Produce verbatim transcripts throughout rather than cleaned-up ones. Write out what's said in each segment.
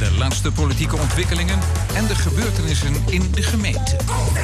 de laatste politieke ontwikkelingen en de gebeurtenissen in de gemeente.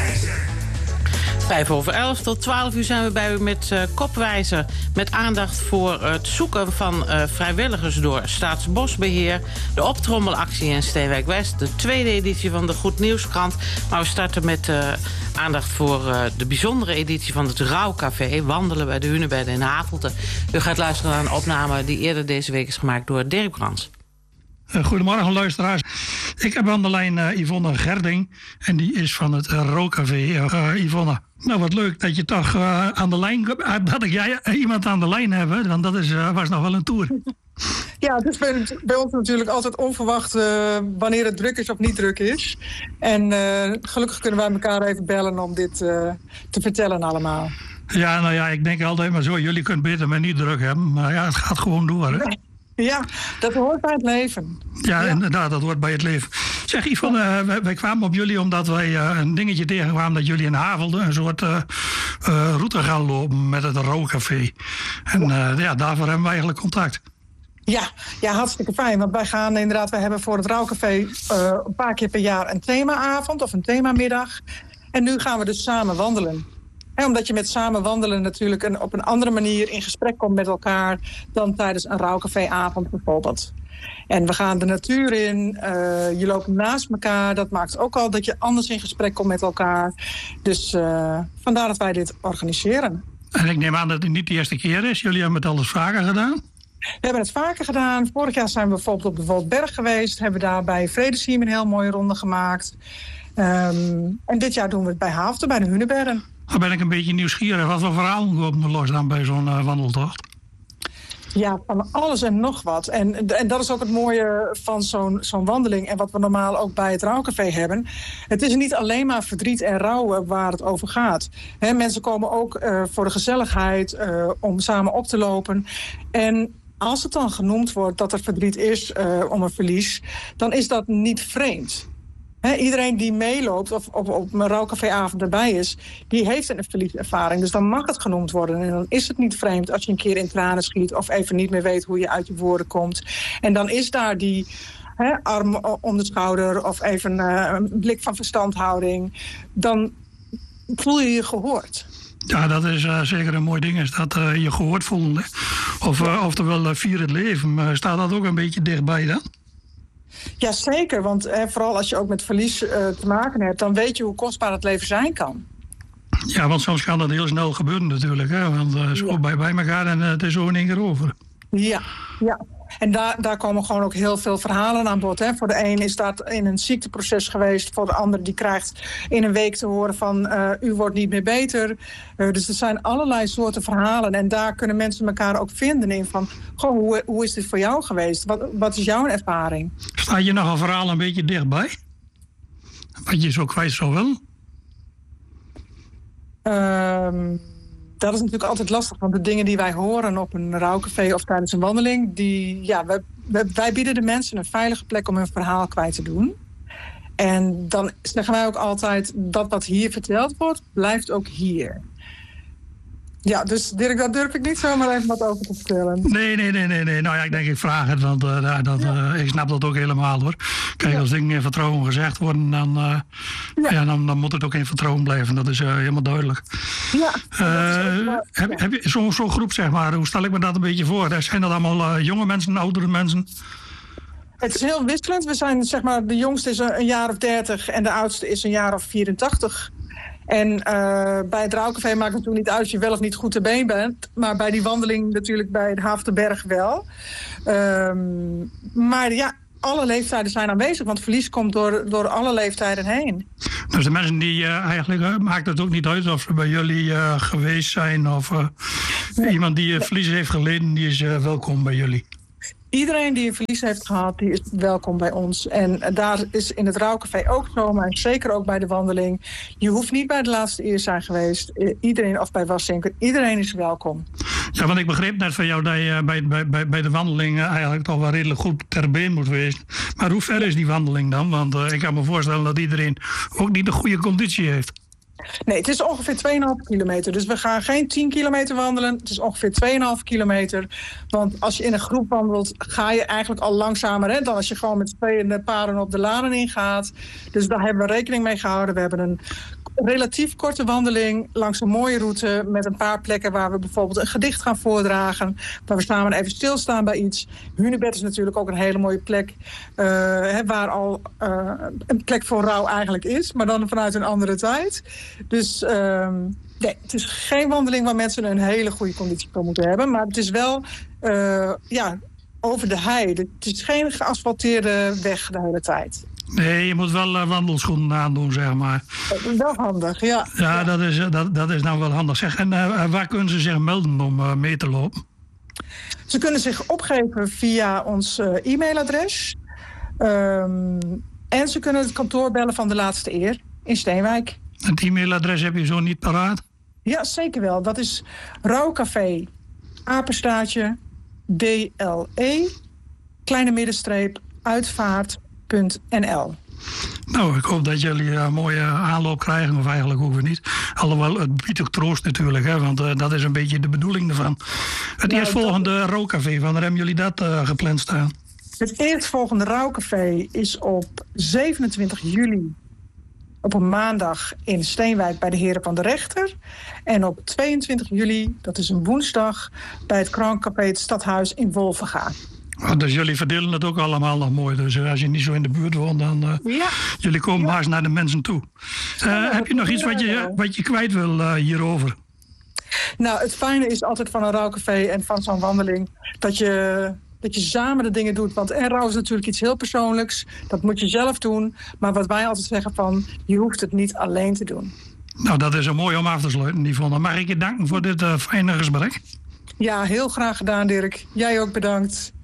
Vijf over elf tot twaalf uur zijn we bij u met uh, Kopwijzer. Met aandacht voor het zoeken van uh, vrijwilligers door Staatsbosbeheer. De optrommelactie in Steenwijk West. De tweede editie van de Goed Nieuwskrant. Maar we starten met uh, aandacht voor uh, de bijzondere editie van het Rouwcafé. Wandelen bij de Hunebedden in Havelte. U gaat luisteren naar een opname die eerder deze week is gemaakt door Dirk Brands. Uh, goedemorgen luisteraars. Ik heb aan de lijn uh, Yvonne Gerding. En die is van het uh, Rouwcafé. Uh, Yvonne, nou wat leuk dat je toch uh, aan de lijn... Uh, dat ik jij uh, iemand aan de lijn heb. Want dat is, uh, was nog wel een tour. Ja, het is bij, bij ons natuurlijk altijd onverwacht uh, wanneer het druk is of niet druk is. En uh, gelukkig kunnen wij elkaar even bellen om dit uh, te vertellen allemaal. Ja, nou ja, ik denk altijd maar zo. Jullie kunnen beter maar niet druk hebben. Maar ja, het gaat gewoon door, hè? Ja, dat hoort bij het leven. Ja, ja, inderdaad, dat hoort bij het leven. Zeg Yvonne, uh, wij, wij kwamen op jullie omdat wij uh, een dingetje tegenkwamen... dat jullie in Havelte een soort uh, uh, route gaan lopen met het Rouwcafé. En uh, ja, daarvoor hebben we eigenlijk contact. Ja, ja, hartstikke fijn. Want wij gaan inderdaad, wij hebben voor het Rouwcafé uh, een paar keer per jaar een themaavond of een themamiddag. En nu gaan we dus samen wandelen. He, omdat je met samen wandelen natuurlijk een, op een andere manier in gesprek komt met elkaar dan tijdens een Rouwcaféavond bijvoorbeeld. En we gaan de natuur in, uh, je loopt naast elkaar. Dat maakt ook al dat je anders in gesprek komt met elkaar. Dus uh, vandaar dat wij dit organiseren. En ik neem aan dat het niet de eerste keer is. Jullie hebben het al eens vaker gedaan? We hebben het vaker gedaan. Vorig jaar zijn we bijvoorbeeld op de Woldberg geweest. Hebben we daar bij Vredesheim een heel mooie ronde gemaakt. Um, en dit jaar doen we het bij Haafte, bij de Hunebedden. Dan ben ik een beetje nieuwsgierig. Wat voor verhalen komen er los dan bij zo'n uh, wandeltocht? Ja, van alles en nog wat. En, en dat is ook het mooie van zo'n, zo'n wandeling... en wat we normaal ook bij het Rouwcafé hebben. Het is niet alleen maar verdriet en rouw waar het over gaat. He, mensen komen ook uh, voor de gezelligheid, uh, om samen op te lopen. En als het dan genoemd wordt dat er verdriet is uh, om een verlies... dan is dat niet vreemd. He, iedereen die meeloopt of op, op een Rouwcaféavond erbij is... die heeft een verlieservaring. Dus dan mag het genoemd worden. En dan is het niet vreemd als je een keer in tranen schiet... of even niet meer weet hoe je uit je woorden komt. En dan is daar die he, arm om de schouder... of even uh, een blik van verstandhouding. Dan voel je je gehoord. Ja, dat is uh, zeker een mooi ding, is dat uh, je gehoord voelen. Of, uh, oftewel, uh, vier het leven. Uh, staat dat ook een beetje dichtbij dan? Ja, zeker. Want eh, vooral als je ook met verlies uh, te maken hebt... dan weet je hoe kostbaar het leven zijn kan. Ja, want soms kan dat heel snel gebeuren natuurlijk. Hè? Want uh, zo ja. bij, bij elkaar en uh, het is zo in één keer over. Ja, ja. En daar, daar komen gewoon ook heel veel verhalen aan bod. Hè. Voor de een is dat in een ziekteproces geweest. Voor de ander die krijgt in een week te horen van... Uh, u wordt niet meer beter. Uh, dus er zijn allerlei soorten verhalen. En daar kunnen mensen elkaar ook vinden in van... Goh, hoe, hoe is dit voor jou geweest? Wat, wat is jouw ervaring? Staat je nog een verhaal een beetje dichtbij? Wat je zo kwijt zou willen? Um, dat is natuurlijk altijd lastig. Want de dingen die wij horen op een Rouwcafé of tijdens een wandeling... Die, ja, wij, wij bieden de mensen een veilige plek om hun verhaal kwijt te doen. En dan zeggen wij ook altijd... dat wat hier verteld wordt, blijft ook hier. Ja, dus Dirk, daar durf ik niet zomaar even wat over te vertellen. Nee, nee, nee, nee. nee. Nou ja, ik denk, ik vraag het, want uh, dat, uh, ik snap dat ook helemaal, hoor. Kijk, ja. Als dingen in vertrouwen gezegd worden, dan, uh, ja. Ja, dan, dan moet het ook in vertrouwen blijven. Dat is uh, helemaal duidelijk. Ja. Uh, ook, heb, ja. heb je zo'n zo groep, zeg maar, hoe stel ik me dat een beetje voor? Zijn dat allemaal uh, jonge mensen, oudere mensen? Het is heel wisselend. We zijn, zeg maar, de jongste is een, een jaar of dertig en de oudste is een jaar of vierentachtig. En uh, bij het Rouwcafé maakt het natuurlijk niet uit als je wel of niet goed te been bent. Maar bij die wandeling natuurlijk bij de Haafteberg wel. Um, maar ja, alle leeftijden zijn aanwezig. Want verlies komt door, door alle leeftijden heen. Dus de mensen die uh, eigenlijk uh, maakt het ook niet uit of ze bij jullie uh, geweest zijn. Of uh, nee. Iemand die uh, verlies heeft geleden, die is uh, welkom bij jullie. Iedereen die een verlies heeft gehad, die is welkom bij ons. En daar is in het Rouwcafé ook zo, maar zeker ook bij de wandeling. Je hoeft niet bij de laatste eer zijn geweest. Iedereen, of bij Wassenker, iedereen is welkom. Ja, want ik begreep net van jou dat je bij, bij, bij, bij de wandeling eigenlijk toch wel redelijk goed ter been moet wezen. Maar hoe ver is die wandeling dan? Want uh, ik kan me voorstellen dat iedereen ook niet de goede conditie heeft. Nee, het is ongeveer twee komma vijf kilometer. Dus we gaan geen tien kilometer wandelen. Het is ongeveer twee komma vijf kilometer. Want als je in een groep wandelt, ga je eigenlijk al langzamer hè, dan als je gewoon met twee paren op de lanen ingaat. Dus daar hebben we rekening mee gehouden. We hebben een relatief korte wandeling langs een mooie route met een paar plekken waar we bijvoorbeeld een gedicht gaan voordragen, waar we samen even stilstaan bij iets. Hunebed is natuurlijk ook een hele mooie plek uh, hè, waar al uh, een plek voor rouw eigenlijk is, maar dan vanuit een andere tijd. Dus uh, nee, het is geen wandeling waar mensen een hele goede conditie voor moeten hebben, maar het is wel uh, ja, over de hei. Het is geen geasfalteerde weg de hele tijd. Nee, je moet wel uh, wandelschoenen aandoen, zeg maar. Wel handig, ja. Ja, ja. Dat, is, dat, dat is nou wel handig. Zeg, en uh, waar kunnen ze zich melden om uh, mee te lopen? Ze kunnen zich opgeven via ons uh, e-mailadres. Um, en ze kunnen het kantoor bellen van de Laatste Eer in Steenwijk. Het e-mailadres heb je zo niet paraat? Ja, zeker wel. Dat is rouwcafé, apenstaartje, D L E, kleine middenstreep, uitvaart. .nl. Nou, ik hoop dat jullie een mooie aanloop krijgen, of eigenlijk hoeven niet. Alhoewel, het biedt ook troost natuurlijk, hè, want uh, dat is een beetje de bedoeling ervan. Het nou, eerstvolgende dat... rouwcafé, wanneer hebben jullie dat uh, gepland staan? Het eerstvolgende rouwcafé is op zevenentwintig juli, op een maandag in Steenwijk bij de Heren van de Rechter. En op tweeëntwintig juli, dat is een woensdag, bij het Kraancafé het Stadhuis in Wolvenga. Oh, dus jullie verdelen het ook allemaal nog mooi. Dus als je niet zo in de buurt woont, dan uh, ja. jullie komen ja. maar eens naar de mensen toe. Uh, ja, heb je nog iets wat je, wat je kwijt wil uh, hierover? Nou, het fijne is altijd van een rouwcafé en van zo'n wandeling dat je, dat je samen de dingen doet. Want en rouw is natuurlijk iets heel persoonlijks. Dat moet je zelf doen. Maar wat wij altijd zeggen van, je hoeft het niet alleen te doen. Nou, dat is een mooi om af te sluiten, Yvonne. Mag ik je danken voor dit uh, fijne gesprek? Ja, heel graag gedaan, Dirk. Jij ook bedankt.